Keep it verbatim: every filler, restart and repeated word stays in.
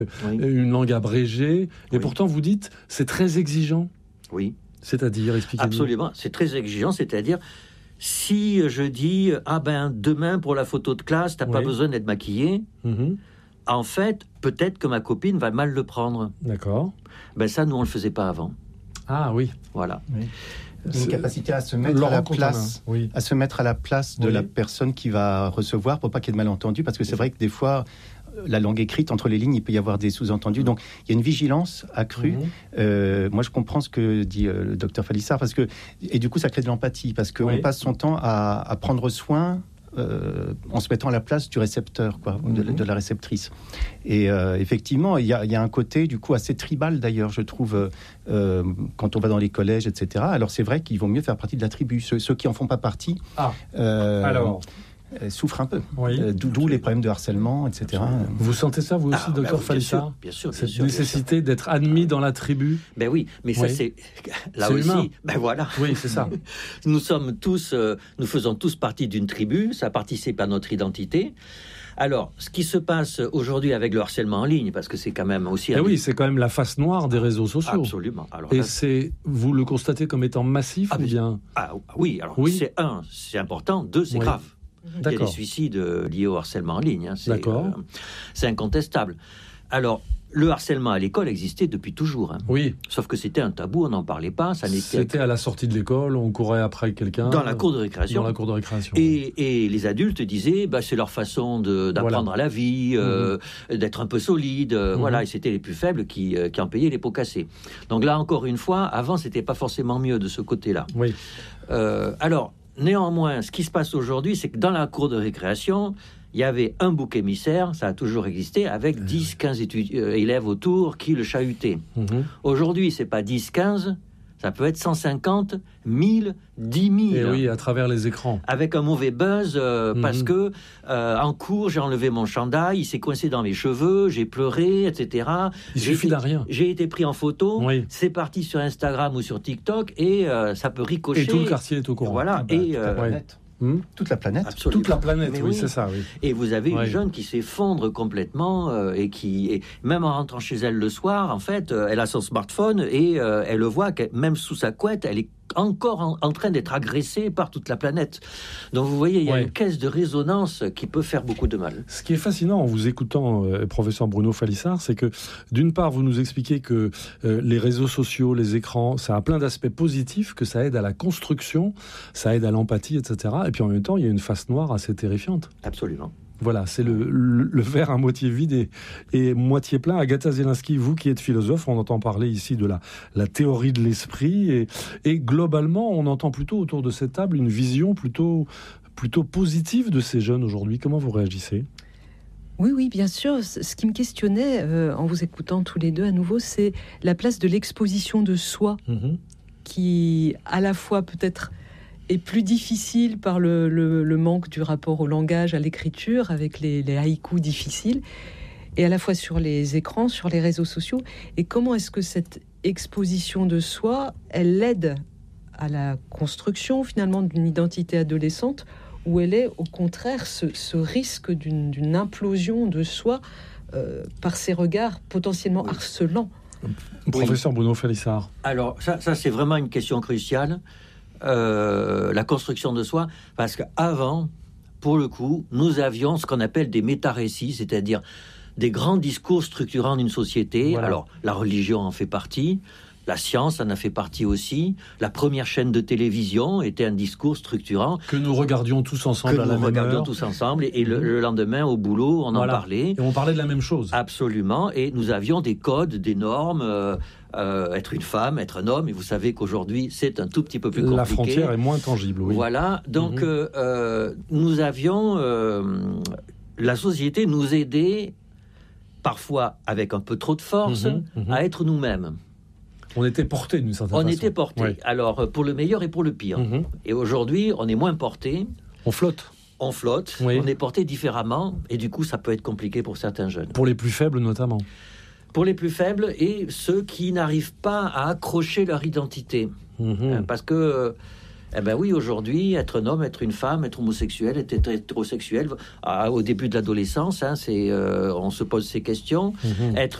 oui. une langue abrégée, et oui. pourtant vous dites c'est très exigeant. Oui. C'est-à-dire, expliquez-nous. Absolument, c'est très exigeant, c'est-à-dire si je dis ah ben demain pour la photo de classe t'as oui. pas besoin d'être maquillée, mm-hmm. en fait peut-être que ma copine va mal le prendre. D'accord. Ben ça nous on le faisait pas avant. Ah oui. Voilà. Oui. Une capacité à se mettre à la place, oui. à se mettre à la place de oui. la personne qui va recevoir pour pas qu'il y ait de malentendus, parce que c'est vrai que des fois la langue écrite, entre les lignes, il peut y avoir des sous-entendus. Donc, il y a une vigilance accrue. Mmh. Euh, moi, je comprends ce que dit euh, le docteur Falissard, parce que, et du coup, ça crée de l'empathie, parce qu'on oui. passe son temps à, à prendre soin euh, en se mettant à la place du récepteur, quoi, mmh. de, de la réceptrice. Et euh, effectivement, il y, a, il y a un côté, du coup, assez tribal, d'ailleurs, je trouve, euh, quand on va dans les collèges, et cetera. Alors, c'est vrai qu'il vaut mieux faire partie de la tribu. Ceux, ceux qui en font pas partie... Ah, euh, alors... souffrent un peu, oui. euh, d'où les problèmes de harcèlement, et cetera. Vous sentez ça, vous aussi, ah, docteur bah, Falissard ? Bien sûr, bien sûr. Cette bien sûr, nécessité bien sûr. d'être admis dans la tribu ? Ben oui, mais ça, oui. c'est... Là c'est aussi, humain. ben voilà. Oui, c'est ça. Nous sommes tous... Euh, nous faisons tous partie d'une tribu, ça participe à notre identité. Alors, ce qui se passe aujourd'hui avec le harcèlement en ligne, parce que c'est quand même aussi... Et oui, c'est quand même la face noire des réseaux sociaux. Absolument. Alors, et là, c'est, vous le constatez comme étant massif ah, ou bien... Ah oui, alors oui. c'est un, c'est important, deux, c'est oui. grave. D'accord. Il y a des suicides liés au harcèlement en ligne. Hein. C'est, D'accord. Euh, c'est incontestable. Alors, le harcèlement à l'école existait depuis toujours. Hein. Oui. Sauf que c'était un tabou, on n'en parlait pas. Ça n'était c'était à la sortie de l'école, on courait après quelqu'un. Dans la cour de récréation. Dans la cour de récréation. Et, oui. et les adultes disaient, bah, c'est leur façon de, d'apprendre voilà. à la vie, euh, mmh. d'être un peu solide. Euh, mmh. Voilà, et c'était les plus faibles qui, euh, qui en payaient les pots cassés. Donc là, encore une fois, avant, c'était pas forcément mieux de ce côté-là. Oui. Euh, alors, néanmoins, ce qui se passe aujourd'hui, c'est que dans la cour de récréation, il y avait un bouc émissaire, ça a toujours existé, avec dix quinze études, euh, élèves autour qui le chahutaient. Mmh. Aujourd'hui, c'est pas dix quinze, ça peut être cent cinquante, mille, dix mille. Et oui, à travers les écrans. Avec un mauvais buzz, euh, mmh. parce que euh, en cours, j'ai enlevé mon chandail, il s'est coincé dans mes cheveux, j'ai pleuré, et cetera. Il j'ai suffit été, d'un rien. J'ai été pris en photo, oui. c'est parti sur Instagram ou sur TikTok, et euh, ça peut ricocher. Et tout le quartier est au courant. Voilà, ah bah, et... Euh, ouais. Hum, toute la planète. Absolument. Toute la planète, oui, oui, c'est ça. Oui. Et vous avez oui. une jeune qui s'effondre complètement euh, et qui, et même en rentrant chez elle le soir, en fait, euh, elle a son smartphone et euh, elle le voit, que même sous sa couette, elle est encore en, en train d'être agressée par toute la planète. Donc vous voyez, il y a ouais. une caisse de résonance qui peut faire beaucoup de mal. Ce qui est fascinant en vous écoutant, euh, professeur Bruno Falissard, c'est que d'une part, vous nous expliquez que euh, les réseaux sociaux, les écrans, ça a plein d'aspects positifs, que ça aide à la construction, ça aide à l'empathie, et cetera. Et puis en même temps, il y a une face noire assez terrifiante. Absolument. Voilà, c'est le, le, le verre à moitié vide et, et moitié plein. Agatha Zielinski, vous qui êtes philosophe, on entend parler ici de la, la théorie de l'esprit et, et globalement, on entend plutôt autour de cette table une vision plutôt, plutôt positive de ces jeunes aujourd'hui. Comment vous réagissez ? Oui, oui, bien sûr. Ce qui me questionnait euh, en vous écoutant tous les deux à nouveau, c'est la place de l'exposition de soi mmh. qui, à la fois peut-être... est plus difficile par le, le, le manque du rapport au langage, à l'écriture, avec les, les haïkus difficiles, et à la fois sur les écrans, sur les réseaux sociaux. Et comment est-ce que cette exposition de soi, elle aide à la construction finalement d'une identité adolescente, où elle est au contraire ce, ce risque d'une, d'une implosion de soi euh, par ces regards potentiellement oui. harcelants. Professeur oui. Bruno Falissard. Alors ça, ça c'est vraiment une question cruciale. Euh, la construction de soi, parce qu'avant, pour le coup, nous avions ce qu'on appelle des méta-récits, c'est-à-dire des grands discours structurants d'une société. Voilà. Alors, la religion en fait partie, la science en a fait partie aussi. La première chaîne de télévision était un discours structurant. Que nous regardions tous ensemble que à la nous même regardions heure. tous ensemble. Et, et le, le lendemain, au boulot, on voilà. en parlait. Et on parlait de la même chose. Absolument. Et nous avions des codes, des normes... Euh, Euh, être une femme, être un homme, et vous savez qu'aujourd'hui c'est un tout petit peu plus compliqué. La frontière est moins tangible, oui. Voilà, donc mmh. euh, nous avions, euh, la société nous aidait parfois avec un peu trop de force mmh. Mmh. à être nous-mêmes. On était portés d'une certaine on façon. On était portés, oui. Alors pour le meilleur et pour le pire. Mmh. Et aujourd'hui, on est moins portés. On flotte. On flotte, oui. On est portés différemment, et du coup ça peut être compliqué pour certains jeunes. Pour les plus faibles notamment. Pour les plus faibles et ceux qui n'arrivent pas à accrocher leur identité. Mmh. Parce que Eh ben oui, aujourd'hui, être un homme, être une femme, être homosexuel, être hétérosexuel, à, au début de l'adolescence, hein, c'est, euh, on se pose ces questions. Mmh. Être